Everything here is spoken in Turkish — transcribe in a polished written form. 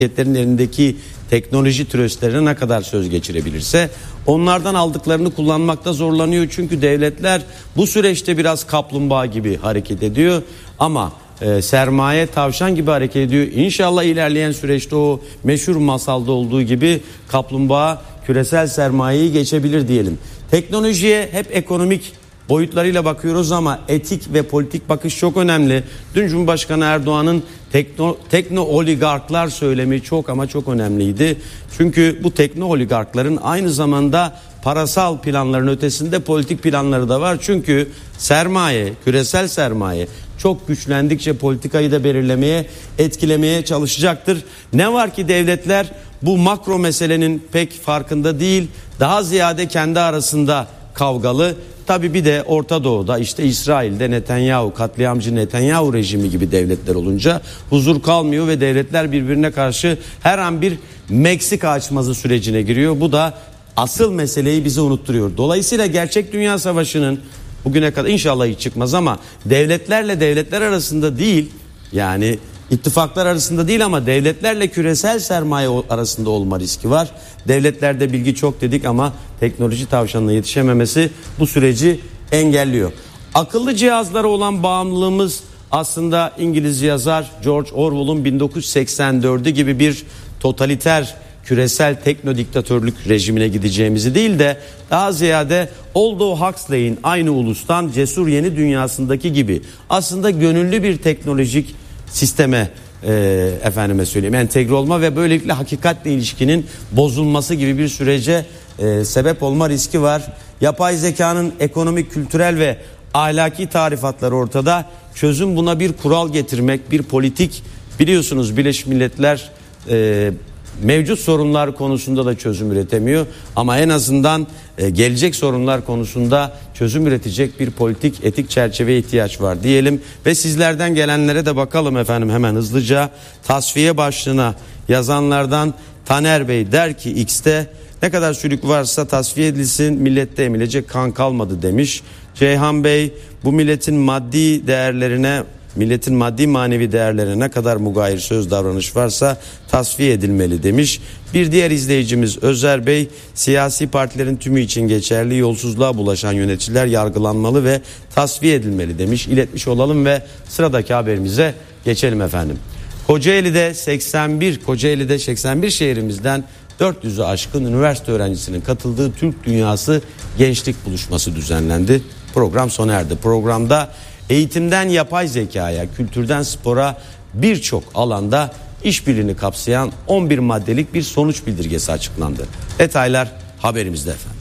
şirketlerin elindeki teknoloji tröstlerine ne kadar söz geçirebilirse onlardan aldıklarını kullanmakta zorlanıyor. Çünkü devletler bu süreçte biraz kaplumbağa gibi hareket ediyor ama sermaye tavşan gibi hareket ediyor. İnşallah ilerleyen süreçte o meşhur masalda olduğu gibi kaplumbağa küresel sermayeyi geçebilir diyelim. Teknolojiye hep ekonomik boyutlarıyla bakıyoruz ama etik ve politik bakış çok önemli. Dün Cumhurbaşkanı Erdoğan'ın tekno oligarklar söylemi çok ama çok önemliydi. Çünkü bu tekno oligarkların aynı zamanda parasal planların ötesinde politik planları da var. Çünkü sermaye, küresel sermaye çok güçlendikçe politikayı da belirlemeye, etkilemeye çalışacaktır. Ne var ki devletler bu makro meselenin pek farkında değil, daha ziyade kendi arasında kavgalı. Tabii bir de Orta Doğu'da işte İsrail'de Netanyahu, katliamcı Netanyahu rejimi gibi devletler olunca huzur kalmıyor ve devletler birbirine karşı her an bir Meksika açmazı sürecine giriyor. Bu da asıl meseleyi bize unutturuyor. Dolayısıyla gerçek dünya savaşının bugüne kadar inşallah hiç çıkmaz ama devletlerle devletler arasında değil, yani ittifaklar arasında değil ama devletlerle küresel sermaye arasında olma riski var. Devletlerde bilgi çok dedik ama teknoloji tavşanına yetişememesi bu süreci engelliyor. Akıllı cihazlara olan bağımlılığımız aslında İngiliz yazar George Orwell'un 1984'ü gibi bir totaliter küresel teknodiktatörlük rejimine gideceğimizi değil de daha ziyade Aldous Huxley'in aynı ulustan Cesur Yeni Dünyası'ndaki gibi aslında gönüllü bir teknolojik sisteme entegre olma ve böylelikle hakikatle ilişkinin bozulması gibi bir sürece sebep olma riski var. Yapay zekanın ekonomik, kültürel ve ahlaki tarifatları ortada. Çözüm buna bir kural getirmek, bir politik. Biliyorsunuz Birleşmiş Milletler mevcut sorunlar konusunda da çözüm üretemiyor ama en azından gelecek sorunlar konusunda çözüm üretecek bir politik, etik çerçeveye ihtiyaç var diyelim ve sizlerden gelenlere de bakalım efendim hemen hızlıca. Tasfiye başlığına yazanlardan Taner Bey der ki X'te ne kadar çürük varsa tasfiye edilsin, millette emilecek kan kalmadı demiş. Ceyhan Bey bu milletin maddi manevi değerlerine ne kadar mugayir söz davranış varsa tasfiye edilmeli demiş. Bir diğer izleyicimiz Özer Bey siyasi partilerin tümü için geçerli, yolsuzluğa bulaşan yöneticiler yargılanmalı ve tasfiye edilmeli demiş. İletmiş olalım ve sıradaki haberimize geçelim efendim. Kocaeli'de 81 şehrimizden 400'ü aşkın üniversite öğrencisinin katıldığı Türk Dünyası Gençlik Buluşması düzenlendi. Program sona erdi. Programda eğitimden yapay zekaya, kültürden spora birçok alanda işbirliğini kapsayan 11 maddelik bir sonuç bildirgesi açıklandı. Detaylar haberimizde efendim.